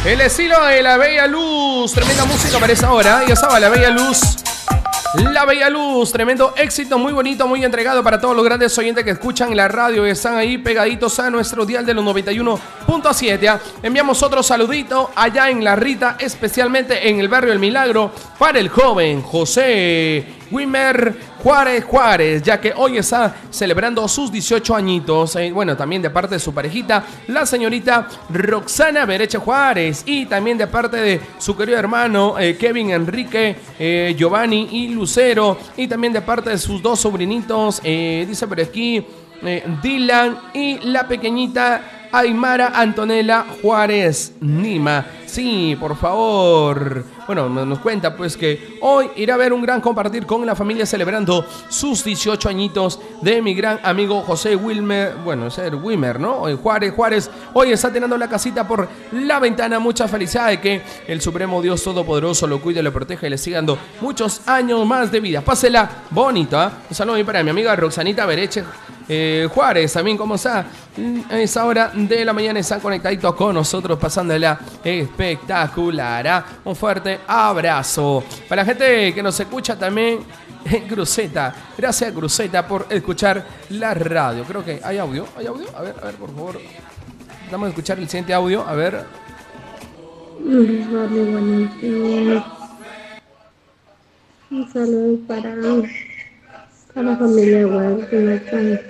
El estilo de La Bella Luz. Tremenda música para esa hora. Ya estaba La Bella Luz. La Bella Luz, tremendo éxito, muy bonito, muy entregado para todos los grandes oyentes que escuchan la radio y están ahí pegaditos a nuestro dial de los 91.7. Enviamos otro saludito allá en La Rita, especialmente en el barrio El Milagro, para el joven José Wilmer Juárez, ya que hoy está celebrando sus 18 añitos. Bueno, también de parte de su parejita, la señorita Roxana Bereche Juárez, y también de parte de su querido hermano Kevin Enrique, Giovanni y Lucero, y también de parte de sus dos sobrinitos, dice por aquí, Dylan y la pequeñita Aymara Antonella Juárez Nima. Sí, por favor. Bueno, nos cuenta pues que hoy irá a ver un gran compartir con la familia celebrando sus 18 añitos de mi gran amigo José Wilmer. Bueno, es el Wilmer, ¿no? Juárez. Hoy está teniendo la casita por la ventana. Mucha felicidad de que el Supremo Dios Todopoderoso lo cuide, lo proteja y le siga dando muchos años más de vida. Pásela bonito, ¿eh? Un saludo ahí para mi amiga Roxanita Bereche Juárez, también como está a esa hora de la mañana, están conectaditos con nosotros, pasándola espectacular, ¿eh? Un fuerte abrazo para la gente que nos escucha también en Cruceta. Gracias, Cruceta, por escuchar la radio. Creo que hay audio. A ver, por favor, vamos a escuchar el siguiente audio, a ver. Un saludo para la familia Huerta,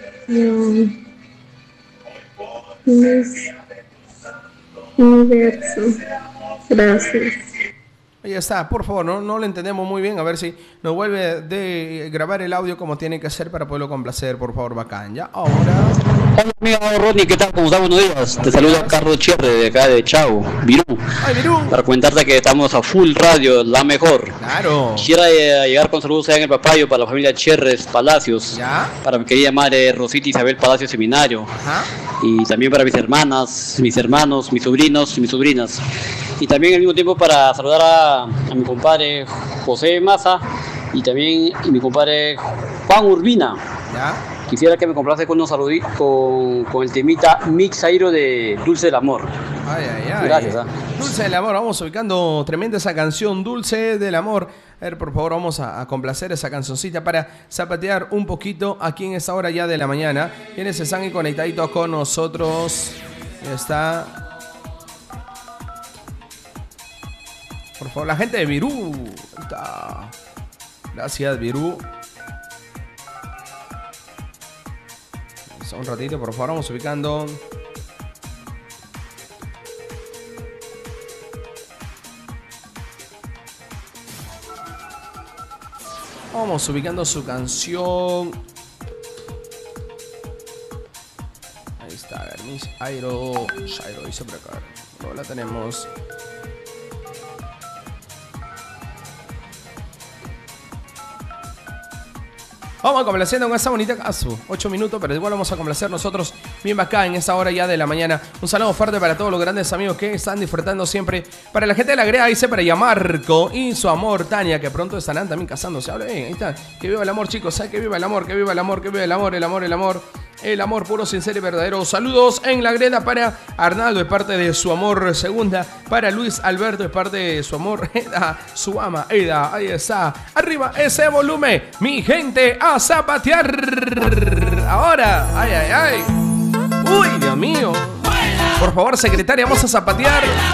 Miss Universo. Gracias. Ahí está, por favor, no lo entendemos muy bien. A ver si nos vuelve de grabar el audio como tiene que ser para poderlo complacer, por favor, bacán. Ya, ahora. Hola, amigo Rodney, ¿qué tal? ¿Cómo estás? Buenos días. Te saluda Carlos Cherre de acá de Chau, Virú. Ay, Virú. Para comentarte que estamos a full radio, la mejor. Claro. Quisiera llegar con saludos allá en el Papayo para la familia Cherres Palacios. ¿Ya? Para mi querida madre Rosita Isabel Palacio Seminario. Ajá. Y también para mis hermanas, mis hermanos, mis sobrinos y mis sobrinas. Y también al mismo tiempo para saludar a mi compadre José Maza y también mi compadre Juan Urbina. ¿Ya? Quisiera que me complace con unos saluditos con el temita Mixairo de Dulce del Amor. Ay. Gracias. Dulce del Amor, vamos ubicando tremenda esa canción, Dulce del Amor. A ver, por favor, vamos a complacer esa cancioncita para zapatear un poquito aquí en esta hora ya de la mañana. Quienes están ahí conectaditos con nosotros. Ya está. Por favor, la gente de Virú. Está. Gracias, Virú. Un ratito, por favor, vamos ubicando. Vamos ubicando su canción. Ahí está, a ver, Miss Airo. Shairo dice por acá. No la tenemos. Vamos a complaciendo con esa bonita caso. 8 minutos, pero igual vamos a complacer nosotros bien acá en esta hora ya de la mañana. Un saludo fuerte para todos los grandes amigos que están disfrutando siempre. Para la gente de la Grea, dice para Yamarco y su amor Tania, que pronto estarán también casándose. Habla bien, ahí está. Que viva el amor, chicos. ¿Sabe? Que viva el amor, que viva el amor, que viva el amor, el amor, el amor. El amor puro, sincero y verdadero. Saludos en la Greda para Arnaldo de parte de su amor segunda. Para Luis Alberto de parte de su amor Eda, su ama Eda. Ahí está. Arriba ese volumen. Mi gente a zapatear. Ahora. Ay. Uy, Dios mío. Por favor, secretaria, vamos a zapatear.